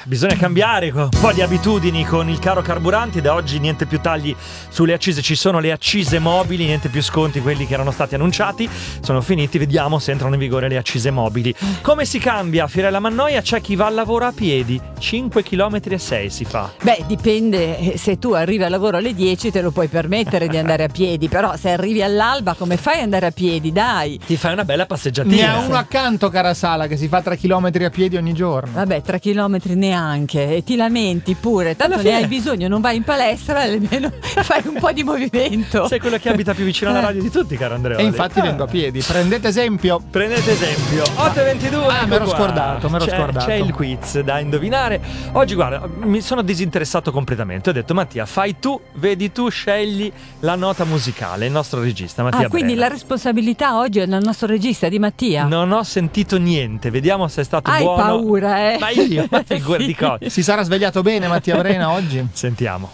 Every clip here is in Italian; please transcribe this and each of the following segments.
bisogna cambiare un po' di abitudini con il caro carburanti. Da oggi niente più tagli sulle accise, ci sono le accise mobili, niente più sconti, quelli che erano stati annunciati sono finiti, vediamo se entrano in vigore le accise mobili. Come si cambia a Fiorella Mannoia? C'è chi va al lavoro a piedi, 5 km e 6 si fa. Beh, dipende, se tu arrivi al lavoro alle 10 te lo puoi permettere di andare a piedi, però se arrivi all'alba come fai ad andare a piedi, dai? Ti fai una bella passeggiatina. Ne ha uno accanto, cara Sala, che si fa 3 km a piedi ogni giorno. Vabbè, 3 chilometri neanche, e ti lamenti pure, tanto ne hai bisogno, non vai in palestra, almeno fai un po' di movimento. Sei quello che abita più vicino alla radio di tutti, caro Andrea. E infatti vengo a piedi, prendete esempio. 8:22. Me l'ho scordato. C'è il quiz da indovinare. Oggi guarda, mi sono disinteressato completamente. Ho detto: Mattia, fai tu, vedi tu, scegli la nota musicale. Il nostro regista Mattia quindi Brena. la responsabilità oggi è del nostro regista, di Mattia. Non ho sentito niente, vediamo se è stato Hai buono. Hai paura, Ma io, ma figurati cosa. Si sarà svegliato bene Mattia Brena oggi? Sentiamo.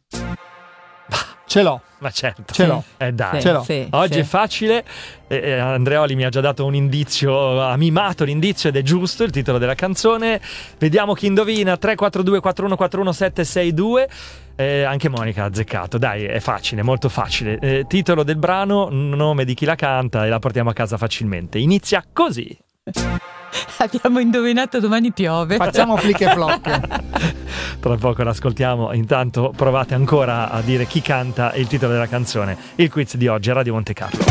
Ce l'ho. Ma certo. Ce l'ho. Dai. Ce l'ho. Oggi è facile. Andreoli mi ha già dato un indizio, ha mimato l'indizio ed è giusto il titolo della canzone. Vediamo chi indovina. 342 4141 762. Anche Monica ha azzeccato. Dai, è facile, molto facile. Titolo del brano, nome di chi la canta e la portiamo a casa facilmente. Inizia così. Abbiamo indovinato domani piove. Facciamo flick e flock. Tra poco l'ascoltiamo. Intanto provate ancora a dire chi canta e il titolo della canzone. Il quiz di oggi a Radio Monte Carlo.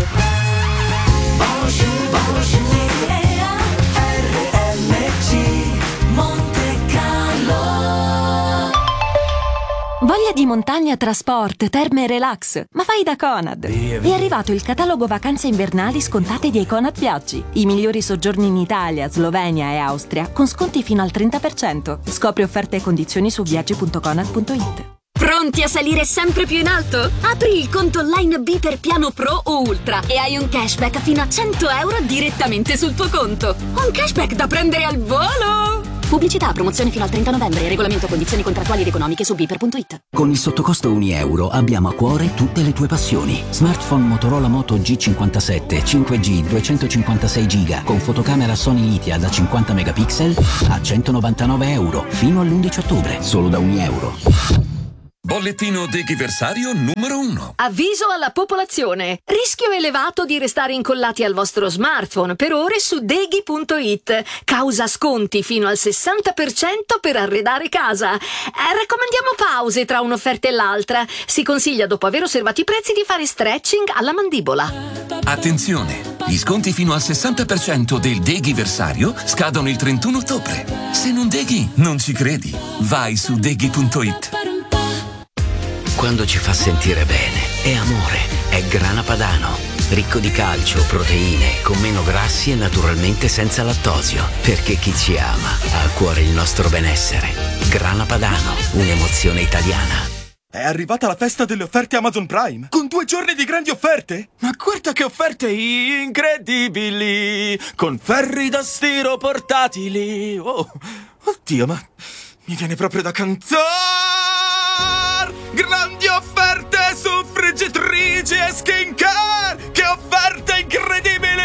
Voglia di montagna, trasport, terme e relax? Ma vai da Conad! È arrivato il catalogo vacanze invernali scontate di Econad Viaggi. I migliori soggiorni in Italia, Slovenia e Austria con sconti fino al 30%. Scopri offerte e condizioni su viaggi.conad.it. Pronti a salire sempre più in alto? Apri il conto online B per piano Pro o Ultra e hai un cashback fino a 100 euro direttamente sul tuo conto. Un cashback da prendere al volo! Pubblicità, promozione fino al 30 novembre. Regolamento, condizioni contrattuali ed economiche su biper.it. Con il sottocosto €1 abbiamo a cuore tutte le tue passioni. Smartphone Motorola Moto G57 5G 256 GB con fotocamera Sony Litia da 50 megapixel a €199 fino all'11 ottobre, solo da €1. Bollettino Deghiversario numero 1. Avviso alla popolazione. Rischio elevato di restare incollati al vostro smartphone per ore su Deghi.it. Causa sconti fino al 60% per arredare casa. Raccomandiamo pause tra un'offerta e l'altra. Si consiglia, dopo aver osservato i prezzi, di fare stretching alla mandibola. Attenzione! Gli sconti fino al 60% del Deghiversario scadono il 31 ottobre. Se non deghi, non ci credi. Vai su Deghi.it. Quando ci fa sentire bene, è amore, è Grana Padano. Ricco di calcio, proteine, con meno grassi e naturalmente senza lattosio. Perché chi ci ama ha a cuore il nostro benessere. Grana Padano, un'emozione italiana. È arrivata la festa delle offerte Amazon Prime, con 2 giorni di grandi offerte. Ma guarda che offerte incredibili, con ferri da stiro portatili. Oh, oddio, ma mi viene proprio da cantare. Grandi offerte su friggitrici e skincare. Che offerte incredibili!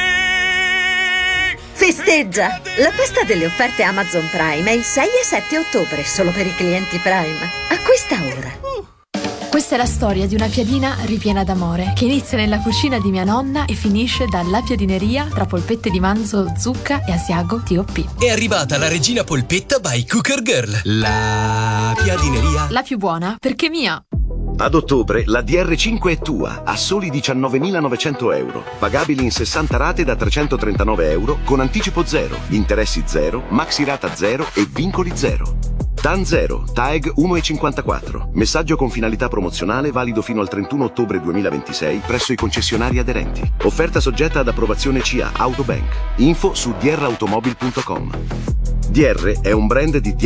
Festeggia! La festa delle offerte Amazon Prime è il 6 e 7 ottobre, solo per i clienti Prime. Acquista ora. Questa è la storia di una piadina ripiena d'amore, che inizia nella cucina di mia nonna e finisce dalla piadineria tra polpette di manzo, zucca e asiago TOP. È arrivata la regina polpetta by Cooker Girl. La piadineria. La più buona, perché mia. Ad ottobre la DR5 è tua, a soli 19.900 euro. Pagabili in 60 rate da 339 euro, con anticipo 0, interessi 0, maxi rata 0 e vincoli 0. TAN 0, TAEG 1,54. Messaggio con finalità promozionale valido fino al 31 ottobre 2026 presso i concessionari aderenti. Offerta soggetta ad approvazione CA Autobank. Info su drautomobil.com. DR è un brand di DR